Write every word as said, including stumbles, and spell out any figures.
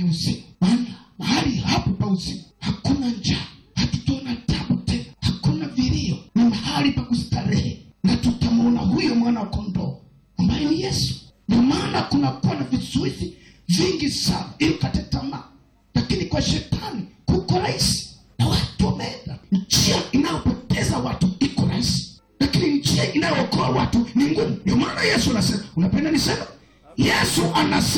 uzima. Maana mahali hapo pa uzima hakuna njaa, hatutaona tabu tena, hakuna vilio, ni mahali pa kustarehe, na tutamwona huyo mwana kondoo ambaye ni Yesu. Ndio maana kuna kuwa na vizuizi vingi sana ili ukate tamaa, lakini kwa shetani kuko rahisi, na watu wameenda njia inayopoteza watu iko rahisi, lakini njia inayookoa watu ni ngumu. Ndio maana Yesu anasema, unapenda nisema? Yesu anasema